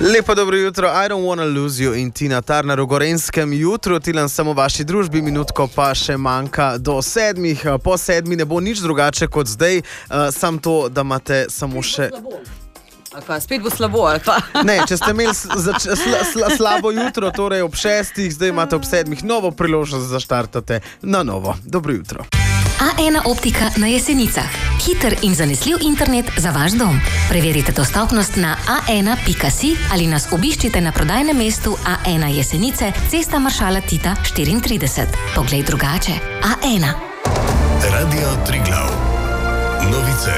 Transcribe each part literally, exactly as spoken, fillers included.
Lepo dobro jutro, I don't wanna lose you in Tina Turner v Gorenjskem jutru, tilan samo v vaši družbi, minutko pa še manjka do sedmih, po sedmi ne bo nič drugače kot zdaj, uh, sam to, da imate samo še... Kaj, spet bo slabo, ali pa? Ne, če ste imeli sla, sla, sla, slabo jutro, torej ob šestih, zdaj imate ob sedmih novo priložnost, da štartate na novo. Dobro jutro. A ena optika na Jesenicah. Hiter in zanesljiv internet za vaš dom. Preverite dostopnost na a ena pika si ali nas obiščite na prodajnem mestu A ena Jesenice, cesta Maršala Tita štiriintrideset. Poglej drugače. A ena. Radio Triglav. Novice.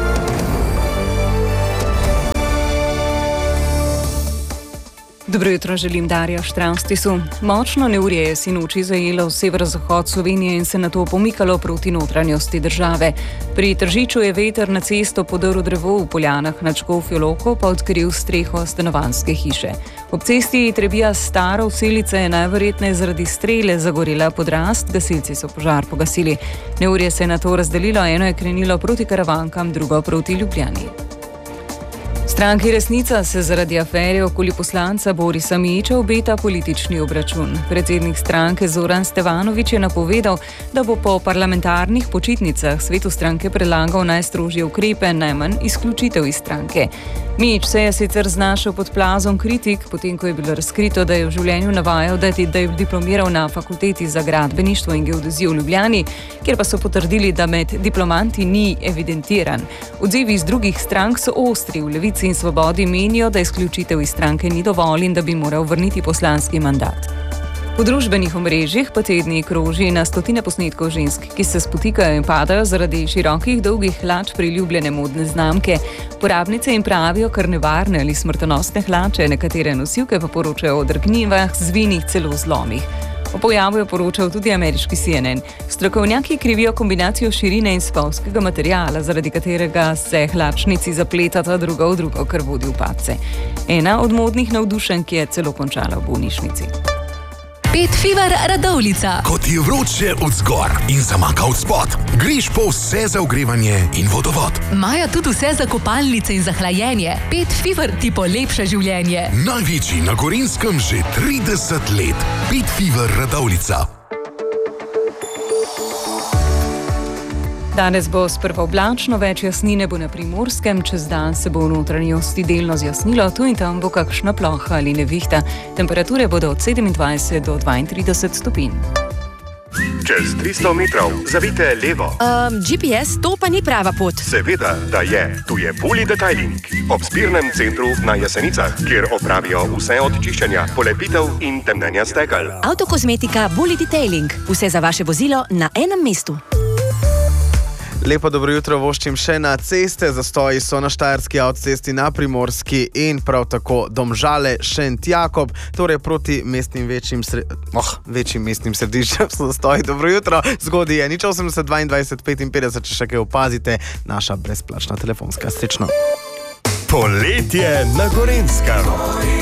Dobro jutro, želim Darja Štravstisu. Močno neurje je sinoči zajelo severozahod Slovenije in se nato pomikalo proti notranjosti države. Pri Tržiču je veter na cesto podrl drevo, v Poljanah nad Škofjo Loko pa odkril streho stanovanjske hiše. Ob cesti Trebija-Staro Vselica je najverjetneje zaradi strele zagorela podrast, gasilci so požar pogasili. Neurje se je nato razdelilo, eno je krenilo proti Karavankam, drugo proti Ljubljani. Stranki Resnica se zaradi afere okoli poslanca Borisa Mijića obeta politični obračun. Predsednik stranke Zoran Stevanović je napovedal, da bo po parlamentarnih počitnicah svetu stranke predlagal najstrožje ukrepe, najmanj izključitev iz stranke. Mijić se je sicer znašel pod plazom kritik, potem ko je bilo razkrito, da je v življenju navajal, da je diplomiral na fakulteti za gradbeništvo in geodezijo v Ljubljani, kjer pa so potrdili, da med diplomanti ni evidentiran. Odzivi iz drugih strank so ostri. V Levici in Svobodi menijo, da izključitev iz stranke ni dovolj in da bi moral vrniti poslanski mandat. V družbenih omrežjih pa tedni kroži na stotine posnetkov žensk, ki se spotikajo in padajo zaradi širokih, dolgih hlač priljubljene modne znamke. Uporabnice jim pravijo kar nevarne ali smrtonosne hlače, nekatere nosilke pa poročajo o drgnivah, zvinih, celo zlomih. O pojavu je poročal tudi ameriški C N N. Strokovnjaki krivijo kombinacijo širine in spolskega materiala, zaradi katerega se hlačnici zapletata druga v drugo, kar vodi v padce. Ena od modnih navdušenk je celo končala v bolnišnici. Pet Fever Radovljica. Ko ti je vroče od zgor in zamaka od spod, greš po vse za ogrevanje in vodovod. Imajo tudi vse za kopalnice in za hlajenje. Pet Fever ti polepša življenje. Največji na Gorenjskem že trideset let. Pet Fever Radovljica. Danes bo sprva oblačno, več jasnine bo na Primorskem, čez dan se bo v notranjosti delno zjasnilo, tu in tam bo kakšna ploha ali nevihta. Temperature bodo od sedemindvajset do dvaintrideset stopinj. Čez tristo metrov zavite levo. Um, G P S, to pa ni prava pot. Seveda, da je. Tu je Bully Detailing. Ob zbirnem centru na Jesenicah, kjer opravijo vse od čiščenja, polepitev in temnenja stekel. Avtokozmetika Bully Detailing. Vse za vaše vozilo na enem mestu. Lepo dobro jutro, voščim še na ceste. Zastoji so na Štajerski avtocesti, na Primorski in prav tako Domžale Šentjakob, torej proti mestnim večjim, sre... oh, večjim mestnim središčem so zastoji. Dobro jutro, zgodi je nič osemdeset dvaindvajset petinpetdeset, če še kaj opazite, naša brezplačna telefonska stično. Poletje na Gorenjskem.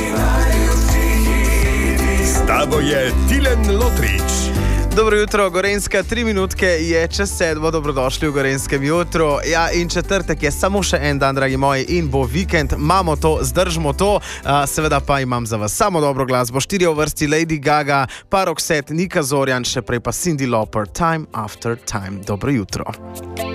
S tabo je Tilen Lotrič. Dobro jutro, Gorenjska, tri minutke je čez sedmo, dobrodošli v Gorenjskem jutru. Ja, in četrtek je samo še en dan, dragi moji, in bo vikend, imamo to, zdržimo to, uh, seveda pa imam za vas samo dobro glasbo, štiri v vrsti Lady Gaga, Paroxet, Nika Zorjan, še prej pa Cyndi Lauper, Time After Time. Dobro jutro.